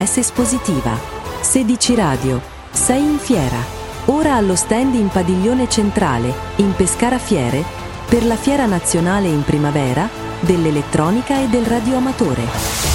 Espositiva. 16 Radio. Sei in fiera. Ora allo stand in Padiglione Centrale, in Pescara Fiere, per la Fiera Nazionale in Primavera dell'Elettronica e del Radioamatore.